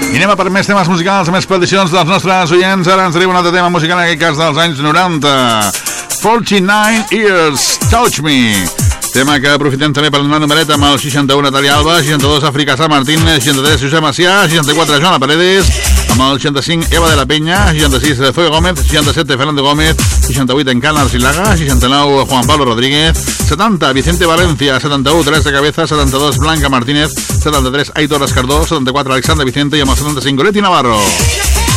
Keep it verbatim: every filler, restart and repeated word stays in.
I anem a per més temes musicals, més peticions dels nostres oients. Ara ens arriba un altre tema musical, en aquest cas dels anys noranta. forty-nine years, Touch Me. Tema que aprofitem també per donar numeret amb el seixanta-u Natalia Alba, seixanta-dos Àfrica San Martín, seixanta-tres José Macià, seixanta-quatre Joana Paredes, amb el seixanta-cinc Eva de la Peña, seixanta-sis Zoe Gómez, seixanta-set Fernando Gómez, seixanta-vuit Encana Arcilaga, seixanta-nou Juan Pablo Rodríguez, setanta Vicente Valencia, setanta-u Teresa Cabeza, setanta-dos Blanca Martínez, setanta-tres Aitor Escardó, setanta-quatre Alexandre Vicente i amb el setanta-cinc Goretti Navarro.